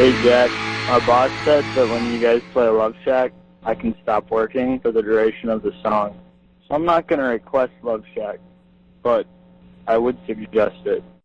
Hey Jack, our boss said that when you guys play Love Shack, I can stop working for the duration of the song. So I'm not going to request Love Shack, but I would suggest it.